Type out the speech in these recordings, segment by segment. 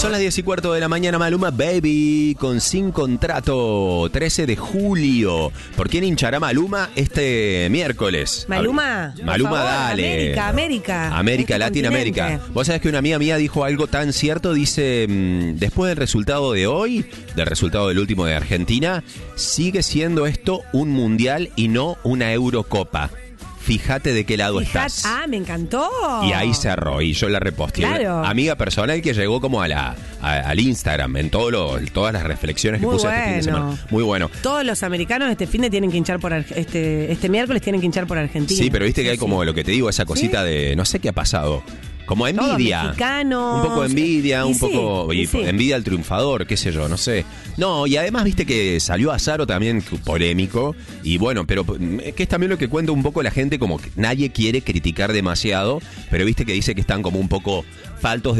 Son las 10:15 de la mañana, Maluma Baby, con Sin Contrato, 13 de julio. ¿Por quién hinchará Maluma este miércoles? Maluma, Maluma, favor, dale. América, Latinoamérica. continente. Vos sabés que una amiga mía dijo algo tan cierto, dice, después del resultado de hoy, del resultado del último de Argentina, sigue siendo esto un mundial y no una Eurocopa. Fíjate de qué lado estás. Ah, me encantó. Y ahí cerró, y yo la reposteé. Claro. Una amiga personal que llegó como al Instagram, en todas las reflexiones que Muy puse este fin de bueno. semana. Muy bueno. Todos los americanos este fin de tienen que hinchar por este miércoles tienen que hinchar por Argentina. Sí, pero viste que hay como Sí. lo que te digo, esa cosita de no sé qué ha pasado. Como envidia. Todos mexicanos. Un poco de envidia, Y un sí, poco y sí. envidia al triunfador, qué sé yo, no sé. No, y además viste que salió Azaro también polémico. Y bueno, pero que es también lo que cuenta un poco la gente, como que nadie quiere criticar demasiado, pero viste que dice que están como un poco faltos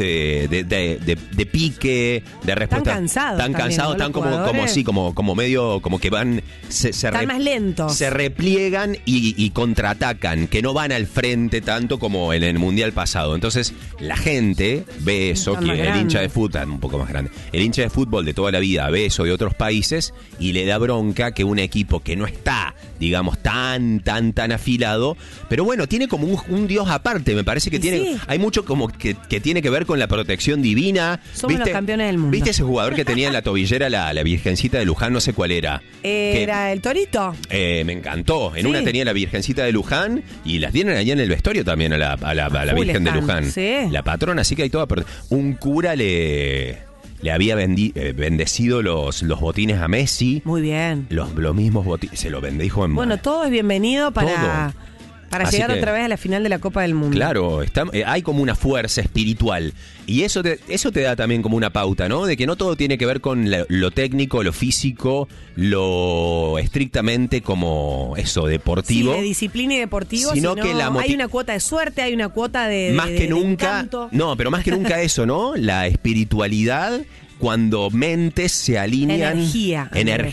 de pique, de respuesta. cansados Están también, cansados, ¿no? están Los jugadores. como medio, como que van. Están más lentos. Se repliegan y contraatacan, que no van al frente tanto como en el Mundial pasado. Entonces, la gente ve eso, Está que más el grande. hincha de fútbol, un poco más grande, el hincha de fútbol de toda la vida ve eso de otros países y le da bronca que un equipo que no está, digamos, tan afilado, pero bueno, tiene como un dios aparte, me parece que Y tiene, sí. hay mucho como que tiene que ver con la protección divina. Somos los campeones del mundo. ¿Viste ese jugador que tenía en la tobillera la Virgencita de Luján? No sé cuál era. Era el Torito. Me encantó. En Sí. una tenía la Virgencita de Luján y las tienen allá en el vestuario también a la Full Virgen de están, Luján. sí. La patrona, así que hay toda. Un cura le había bendecido los botines a Messi. Muy bien. Los mismos botines. Se lo bendijo en Bueno, todo es bienvenido para Así llegar que, otra vez a la final de la Copa del Mundo. Claro, hay como una fuerza espiritual. Y eso te da también como una pauta, ¿no? De que no todo tiene que ver con lo técnico, lo físico, lo estrictamente como eso, deportivo. Sí, de disciplina y deportivo, Sino que hay una cuota de suerte, hay una cuota de más que nunca, encanto. no, pero más que nunca eso, ¿no? La espiritualidad cuando mentes se alinean. Energía. Es la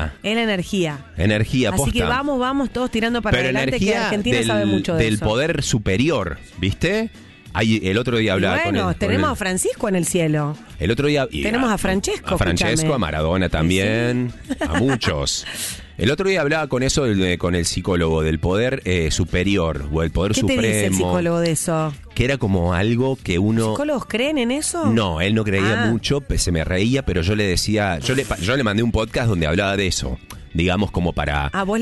energía, Así posta. que vamos todos tirando para Pero adelante, que energía Argentina sabe mucho de del eso. poder superior, ¿viste? El otro día hablaba con Bueno, él. tenemos a Francisco en el cielo. El otro día. Tenemos a Francesco, A Francesco, escúchame. a Maradona también, a muchos. El otro día hablaba con eso, con el psicólogo, del poder superior, o el poder ¿Qué supremo. te dice el psicólogo de eso? Que era como algo que uno. ¿Psicólogos creen en eso? No, él no creía Ah. mucho, se me reía, pero yo le decía. Yo le mandé un podcast donde hablaba de eso. Digamos, como para. Ah, vos